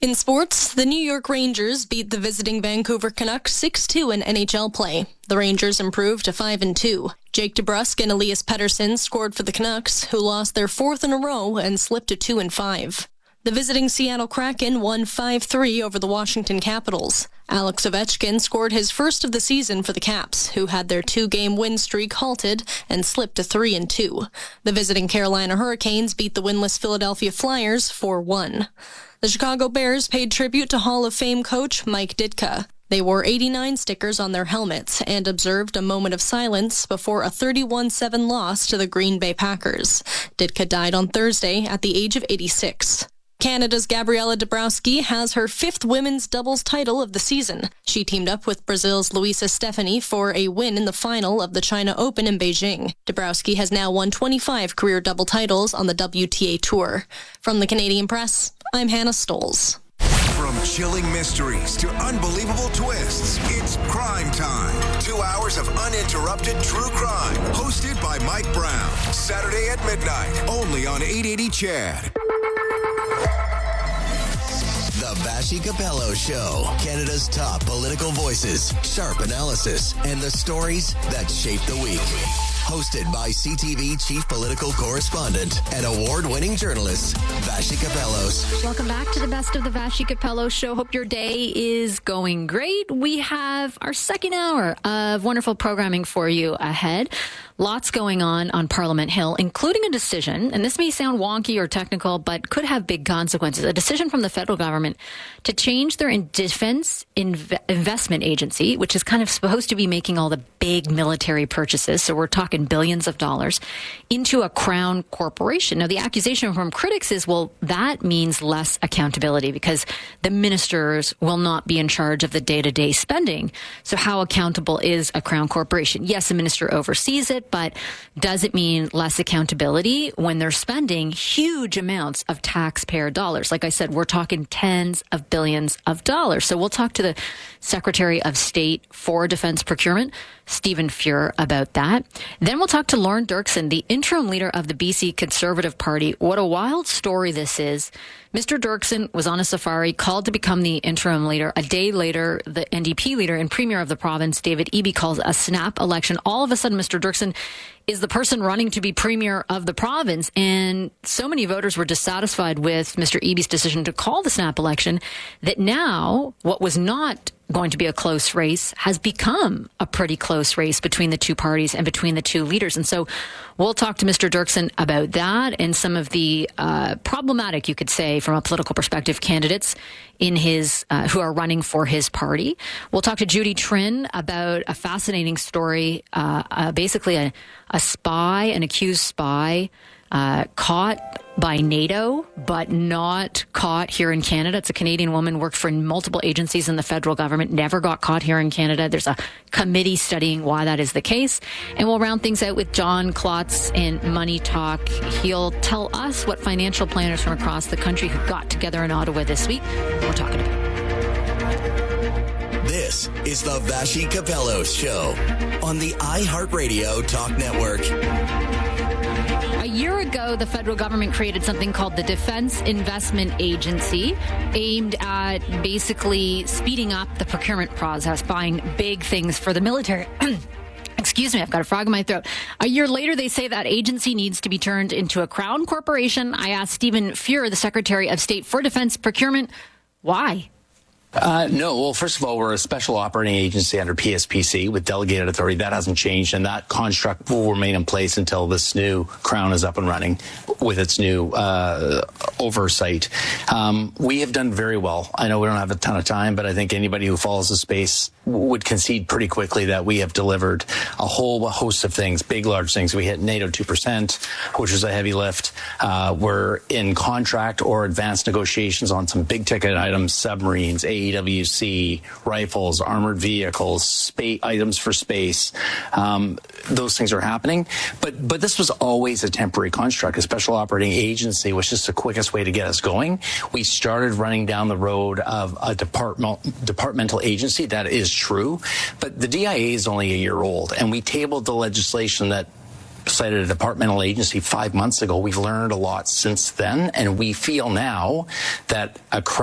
In sports, the New York Rangers beat the visiting Vancouver Canucks 6-2 in NHL play. The Rangers improved to 5-2. Jake DeBrusk and Elias Pettersson scored for the Canucks, who lost their fourth in a row and slipped to 2-5. The visiting Seattle Kraken won 5-3 over the Washington Capitals. Alex Ovechkin scored his first of the season for the Caps, who had their 2-game win streak halted and slipped to 3-2. The visiting Carolina Hurricanes beat the winless Philadelphia Flyers 4-1. The Chicago Bears paid tribute to Hall of Fame coach Mike Ditka. They wore 89 stickers on their helmets and observed a moment of silence before a 31-7 loss to the Green Bay Packers. Ditka died on Thursday at the age of 86. Canada's Gabriela Dabrowski has her fifth women's doubles title of the season. She teamed up with Brazil's Luisa Stefani for a win in the final of the China Open in Beijing. Dabrowski has now won 25 career double titles on the WTA Tour. From the Canadian Press, I'm Hannah Stolz. From chilling mysteries to unbelievable twists, it's Crime Time. 2 hours of uninterrupted true crime. Hosted by Mike Brown. Saturday at midnight, only on 880 CHAD. The Vassy Capello Show. Canada's top political voices, sharp analysis, and the stories that shape the week. Hosted by CTV Chief Political Correspondent and award-winning journalist, Vassy Capellos. Welcome back to the Best of the Vassy Capello Show. Hope your day is going great. We have our second hour of wonderful programming for you ahead. Lots going on Parliament Hill, including a decision, and this may sound wonky or technical, but could have big consequences, a decision from the federal government to change their defense investment agency, which is kind of supposed to be making all the big military purchases, so we're talking billions of dollars, into a crown corporation. Now, the accusation from critics is, well, that means less accountability because the ministers will not be in charge of the day-to-day spending. So how accountable is a crown corporation? Yes, a minister oversees it, but does it mean less accountability when they're spending huge amounts of taxpayer dollars? Like I said, we're talking tens of billions of dollars. So we'll talk to the Secretary of State for Defense Procurement, Stephen Fuhr, about that. Then we'll talk to Lorne Dirksen, the interim leader of the BC Conservative Party. What a wild story this is. Mr. Dirksen was on a safari, called to become the interim leader. A day later, the NDP leader and premier of the province, David Eby, calls a snap election. All of a sudden, Mr. Dirksen is the person running to be premier of the province. And so many voters were dissatisfied with Mr. Eby's decision to call the snap election that now what was not going to be a close race has become a pretty close race between the two parties and between the two leaders. And so we'll talk to Mr. Dirksen about that and some of the problematic, you could say, from a political perspective, candidates in his who are running for his party. We'll talk to Judy Trinh about a fascinating story, basically a spy, an accused spy, caught by NATO, but not caught here in Canada. It's a Canadian woman, worked for multiple agencies in the federal government, never got caught here in Canada. There's a committee studying why that is the case. And we'll round things out with John Klotz in Money Talk. He'll tell us what financial planners from across the country who got together in Ottawa this week we're talking about. This is the Vassy Capello Show on the iHeartRadio Talk Network. A year ago, the federal government created something called the Defense Investment Agency, aimed at basically speeding up the procurement process, buying big things for the military. Excuse me, I've got a frog in my throat. A year later, they say that agency needs to be turned into a crown corporation. I asked Stephen Fuhr, the Secretary of State for Defense Procurement, why? No. Well, first of all, we're a special operating agency under PSPC with delegated authority. That hasn't changed, and that construct will remain in place until this new crown is up and running with its new oversight. We have done very well. I know we don't have a ton of time, but I think anybody who follows the space would concede pretty quickly that we have delivered a whole host of things, big, large things. We hit NATO 2%, which was a heavy lift. We're in contract or advanced negotiations on some big ticket items, submarines, AEWC, rifles, armored vehicles, items for space. Those things are happening. But this was always a temporary construct. A special operating agency was just the quickest way to get us going. We started running down the road of a departmental agency. That is true. But the DIA is only a year old, and we tabled the legislation that cited a departmental agency 5 months ago. We've learned a lot since then, and we feel now that a